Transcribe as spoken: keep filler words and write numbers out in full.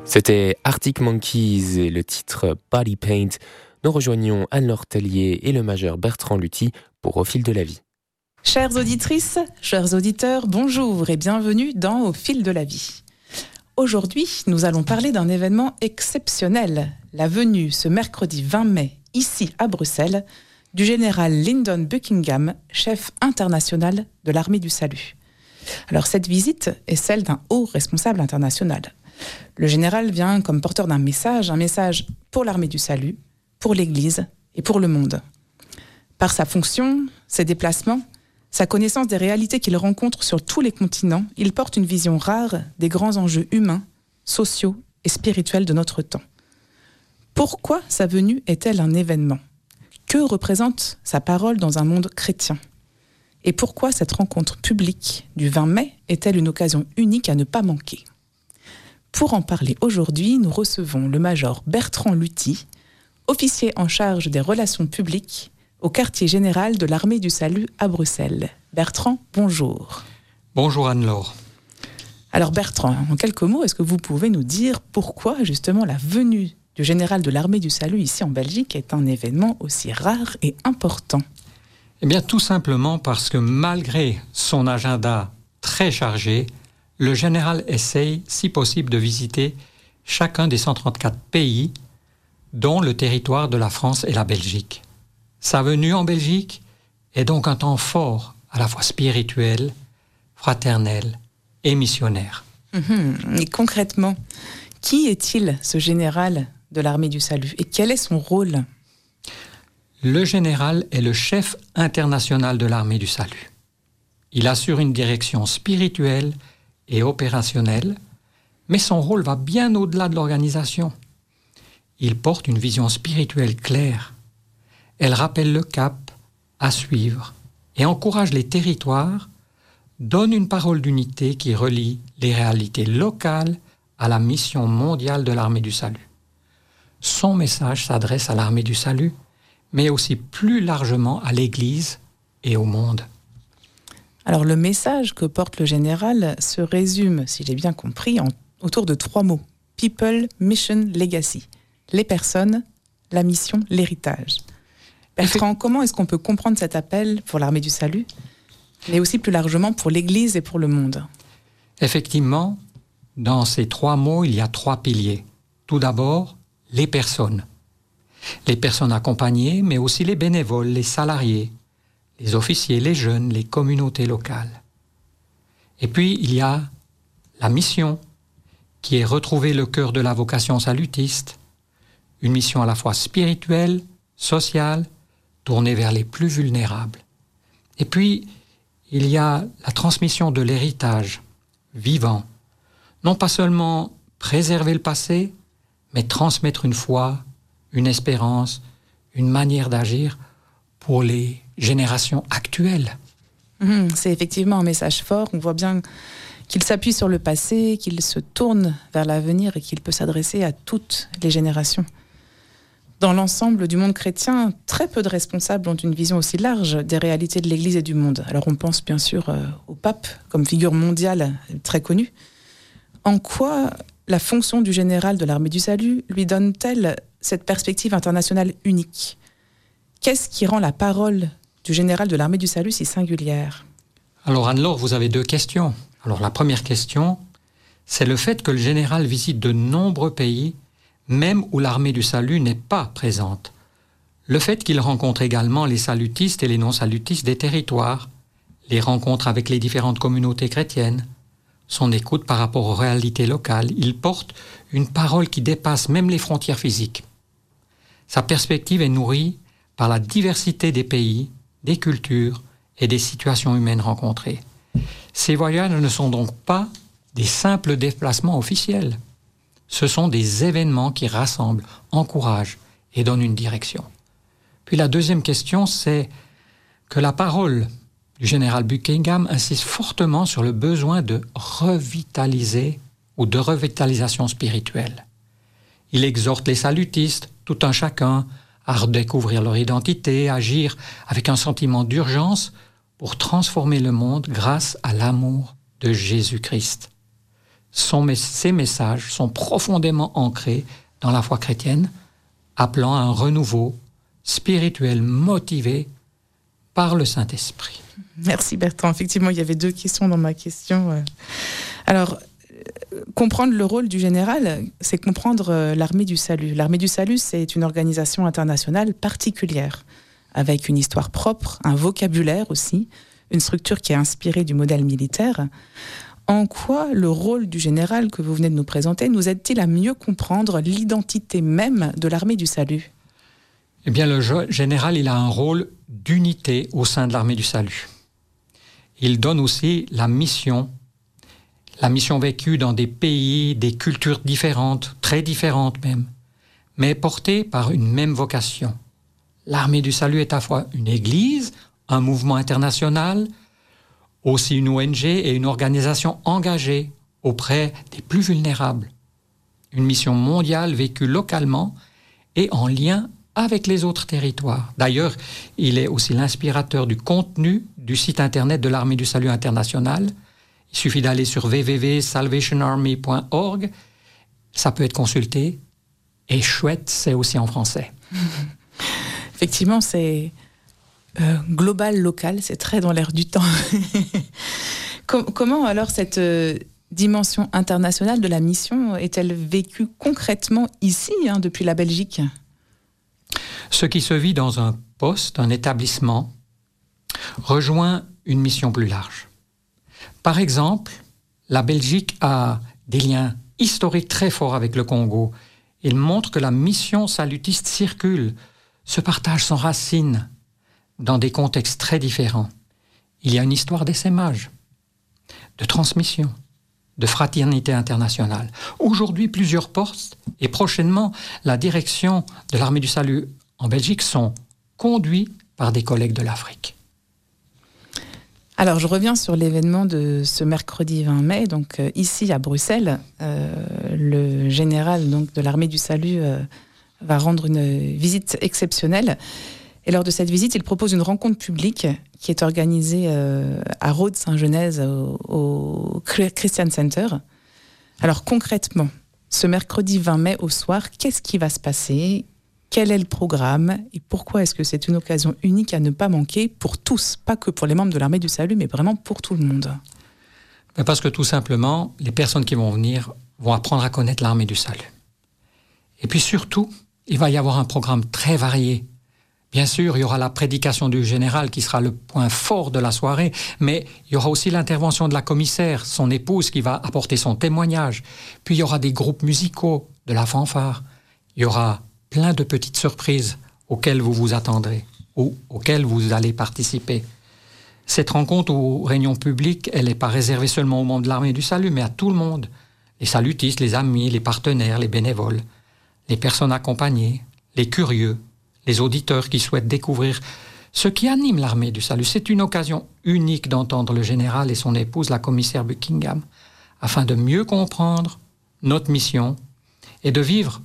C'était Arctic Monkeys et le titre Body Paint. Nous rejoignons Anne-Laure Tellier et le major Bertrand Luthi pour Au fil de la vie. Chères auditrices, chers auditeurs, bonjour et bienvenue dans Au fil de la vie. Aujourd'hui, nous allons parler d'un événement exceptionnel, la venue ce mercredi vingt mai, ici à Bruxelles, du général Lyndon Buckingham, chef international de l'armée du salut. Alors cette visite est celle d'un haut responsable international. Le général vient comme porteur d'un message, un message pour l'armée du salut, pour l'Église et pour le monde. Par sa fonction, ses déplacements, sa connaissance des réalités qu'il rencontre sur tous les continents, il porte une vision rare des grands enjeux humains, sociaux et spirituels de notre temps. Pourquoi sa venue est-elle un événement ? Que représente sa parole dans un monde chrétien ? Et pourquoi cette rencontre publique du vingt mai est-elle une occasion unique à ne pas manquer ? Pour en parler aujourd'hui, nous recevons le major Bertrand Luthi, officier en charge des relations publiques au quartier général de l'armée du salut à Bruxelles. Bertrand, bonjour. Bonjour Anne-Laure. Alors Bertrand, en quelques mots, est-ce que vous pouvez nous dire pourquoi justement la venue du général de l'armée du salut ici en Belgique est un événement aussi rare et important ? Eh bien tout simplement parce que malgré son agenda très chargé, le général essaye, si possible, de visiter chacun des cent trente-quatre pays, dont le territoire de la France et la Belgique. Sa venue en Belgique est donc un temps fort, à la fois spirituel, fraternel et missionnaire. Mmh. Et concrètement, qui est-il, ce général de l'armée du salut, et quel est son rôle ? Le général est le chef international de l'armée du salut. Il assure une direction spirituelle et opérationnelle, mais son rôle va bien au-delà de l'organisation. Il porte une vision spirituelle claire. Elle rappelle le cap à suivre et encourage les territoires, donne une parole d'unité qui relie les réalités locales à la mission mondiale de l'armée du salut. Son message s'adresse à l'armée du salut, mais aussi plus largement à l'Église et au monde. Alors le message que porte le général se résume, si j'ai bien compris, en, autour de trois mots. People, Mission, Legacy. Les personnes, la mission, l'héritage. Bertrand, comment est-ce qu'on peut comprendre cet appel pour l'armée du salut, mais aussi plus largement pour l'Église et pour le monde ? Effectivement, dans ces trois mots, il y a trois piliers. Tout d'abord, les personnes. Les personnes accompagnées, mais aussi les bénévoles, les salariés, les officiers, les jeunes, les communautés locales. Et puis, il y a la mission, qui est retrouver le cœur de la vocation salutiste, une mission à la fois spirituelle, sociale, tournée vers les plus vulnérables. Et puis, il y a la transmission de l'héritage vivant, non pas seulement préserver le passé, mais transmettre une foi, une espérance, une manière d'agir pour les générations actuelles. Mmh, c'est effectivement un message fort. On voit bien qu'il s'appuie sur le passé, qu'il se tourne vers l'avenir et qu'il peut s'adresser à toutes les générations. Dans l'ensemble du monde chrétien, très peu de responsables ont une vision aussi large des réalités de l'Église et du monde. Alors on pense bien sûr euh, au pape comme figure mondiale très connue. En quoi la fonction du général de l'armée du salut lui donne-t-elle cette perspective internationale unique ? Qu'est-ce qui rend la parole du général de l'armée du salut si singulière ? Alors Anne-Laure, vous avez deux questions. Alors la première question, c'est le fait que le général visite de nombreux pays, même où l'armée du salut n'est pas présente. Le fait qu'il rencontre également les salutistes et les non-salutistes des territoires, les rencontres avec les différentes communautés chrétiennes, son écoute par rapport aux réalités locales, il porte une parole qui dépasse même les frontières physiques. Sa perspective est nourrie par la diversité des pays, des cultures et des situations humaines rencontrées. Ces voyages ne sont donc pas des simples déplacements officiels. Ce sont des événements qui rassemblent, encouragent et donnent une direction. Puis la deuxième question, c'est que la parole du général Buckingham insiste fortement sur le besoin de revitaliser ou de revitalisation spirituelle. Il exhorte les salutistes, tout un chacun, à redécouvrir leur identité, agir avec un sentiment d'urgence pour transformer le monde grâce à l'amour de Jésus-Christ. son, ses messages sont profondément ancrés dans la foi chrétienne, appelant à un renouveau spirituel motivé par le Saint-Esprit. Merci Bertrand. Effectivement, il y avait deux questions dans ma question. Alors, comprendre le rôle du général, c'est comprendre l'armée du salut. L'armée du salut, c'est une organisation internationale particulière, avec une histoire propre, un vocabulaire aussi, une structure qui est inspirée du modèle militaire. En quoi le rôle du général que vous venez de nous présenter nous aide-t-il à mieux comprendre l'identité même de l'armée du salut ? Eh bien, le général, il a un rôle d'unité au sein de l'armée du salut. Il donne aussi la mission, la mission vécue dans des pays, des cultures différentes, très différentes même, mais portée par une même vocation. L'armée du salut est à la fois une église, un mouvement international, aussi une O N G et une organisation engagée auprès des plus vulnérables. Une mission mondiale vécue localement et en lien avec les autres territoires. D'ailleurs, il est aussi l'inspirateur du contenu du site internet de l'Armée du Salut international. Il suffit d'aller sur w w w point salvation army point org. Ça peut être consulté. Et chouette, c'est aussi en français. Effectivement, c'est euh, global, local, c'est très dans l'air du temps. Com- comment alors cette euh, dimension internationale de la mission est-elle vécue concrètement ici, hein, depuis la Belgique ? Ce qui se vit dans un poste, un établissement, rejoint une mission plus large. Par exemple, la Belgique a des liens historiques très forts avec le Congo. Il montre que la mission salutiste circule, se partage son racine dans des contextes très différents. Il y a une histoire d'essaimage, de transmission, de fraternité internationale. Aujourd'hui, plusieurs postes et prochainement, la direction de l'Armée du Salut en Belgique sont conduits par des collègues de l'Afrique. Alors, je reviens sur l'événement de ce mercredi vingt mai. Donc, euh, ici à Bruxelles, euh, le général donc, de l'Armée du Salut euh, va rendre une visite exceptionnelle. Et lors de cette visite, il propose une rencontre publique qui est organisée euh, à Rhodes-Saint-Genèse au, au Christian Center. Alors, concrètement, ce mercredi vingt mai au soir, qu'est-ce qui va se passer ? Quel est le programme et pourquoi est-ce que c'est une occasion unique à ne pas manquer pour tous, pas que pour les membres de l'Armée du Salut, mais vraiment pour tout le monde ? Parce que tout simplement, les personnes qui vont venir vont apprendre à connaître l'Armée du Salut. Et puis surtout, il va y avoir un programme très varié. Bien sûr, il y aura la prédication du général qui sera le point fort de la soirée, mais il y aura aussi l'intervention de la commissaire, son épouse, qui va apporter son témoignage. Puis il y aura des groupes musicaux, de la fanfare. Il y aura plein de petites surprises auxquelles vous vous attendrez ou auxquelles vous allez participer. Cette rencontre ou réunion publique, elle n'est pas réservée seulement aux membres de l'Armée du Salut, mais à tout le monde. Les salutistes, les amis, les partenaires, les bénévoles, les personnes accompagnées, les curieux, les auditeurs qui souhaitent découvrir ce qui anime l'Armée du Salut. C'est une occasion unique d'entendre le général et son épouse, la commissaire Buckingham, afin de mieux comprendre notre mission et de vivre